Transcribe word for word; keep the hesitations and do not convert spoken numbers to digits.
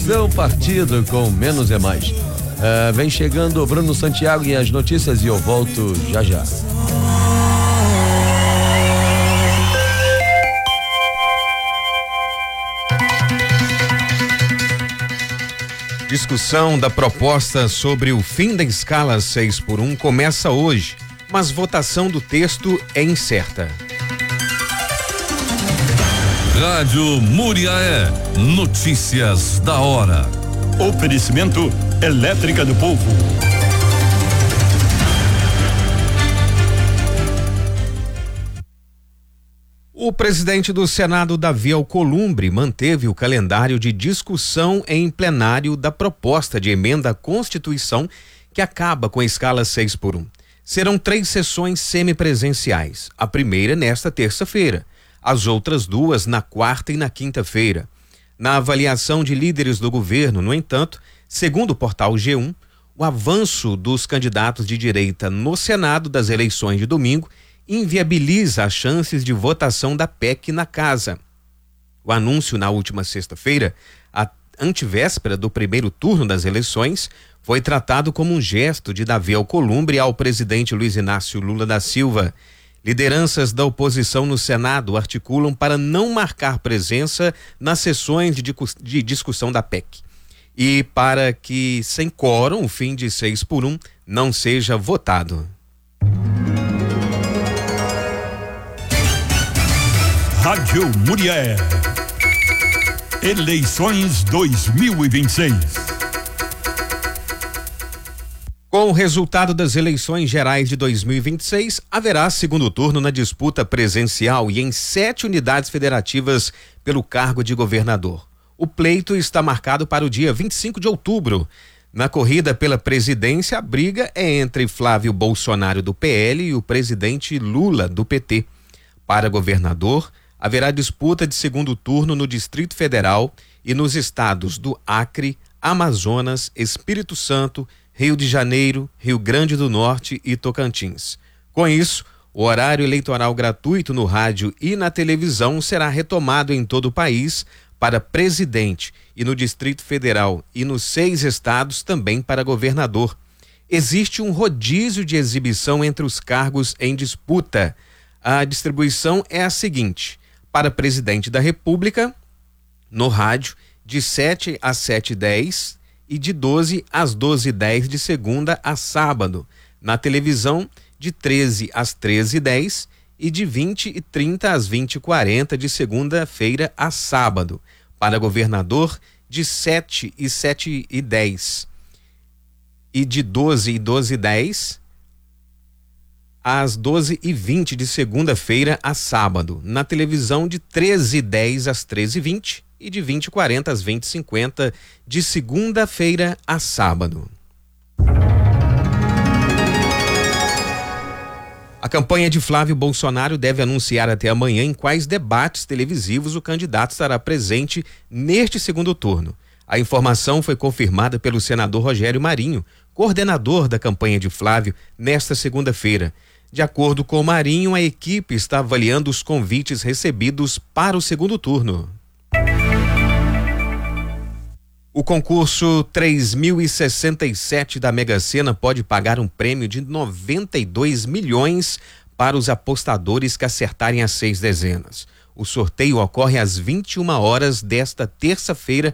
seu partido com Menos é Mais. Uh, vem chegando o Bruno Santiago e as notícias e eu volto já já. Discussão da proposta sobre o fim da escala seis por um começa hoje, mas votação do texto é incerta. Rádio Muriaé, notícias da hora. Oferecimento Elétrica do Povo. O presidente do Senado, Davi Alcolumbre, manteve o calendário de discussão em plenário da proposta de emenda à Constituição que acaba com a escala seis por um. Serão três sessões semipresenciais. A primeira nesta terça-feira, as outras duas na quarta e na quinta-feira. Na avaliação de líderes do governo, no entanto, segundo o portal G um, o avanço dos candidatos de direita no Senado das eleições de domingo inviabiliza as chances de votação da P E C na casa. O anúncio na última sexta-feira, a antevéspera do primeiro turno das eleições, foi tratado como um gesto de Davi Alcolumbre ao presidente Luiz Inácio Lula da Silva. Lideranças da oposição no Senado articulam para não marcar presença nas sessões de, de discussão da P E C e para que, sem quórum, o fim de seis por um não seja votado. Rádio Muriaé. Eleições dois mil e vinte e seis. Com o resultado das eleições gerais de dois mil e vinte e seis, haverá segundo turno na disputa presencial e em sete unidades federativas pelo cargo de governador. O pleito está marcado para o dia vinte e cinco de outubro. Na corrida pela presidência, a briga é entre Flávio Bolsonaro do P L e o presidente Lula do P T. Para governador, haverá disputa de segundo turno no Distrito Federal e nos estados do Acre, Amazonas, Espírito Santo, Rio de Janeiro, Rio Grande do Norte e Tocantins. Com isso, o horário eleitoral gratuito no rádio e na televisão será retomado em todo o país para presidente e no Distrito Federal e nos seis estados também para governador. Existe um rodízio de exibição entre os cargos em disputa. A distribuição é a seguinte: para presidente da República, no rádio, de sete às sete e dez e de doze às doze e dez de segunda a sábado. Na televisão, de treze às treze e dez e de vinte e trinta às vinte e quarenta de segunda-feira a sábado. Para governador, de sete e sete e dez e de doze e doze e dez às doze e vinte de segunda-feira a sábado. Na televisão, de treze e dez às treze e vinte e de vinte e quarenta às vinte e cinquenta de segunda-feira a sábado. A campanha de Flávio Bolsonaro deve anunciar até amanhã em quais debates televisivos o candidato estará presente neste segundo turno. A informação foi confirmada pelo senador Rogério Marinho, coordenador da campanha de Flávio, nesta segunda-feira. De acordo com Marinho, a equipe está avaliando os convites recebidos para o segundo turno. O concurso três mil e sessenta e sete da Mega Sena pode pagar um prêmio de noventa e dois milhões para os apostadores que acertarem as seis dezenas. O sorteio ocorre às vinte e uma horas desta terça-feira,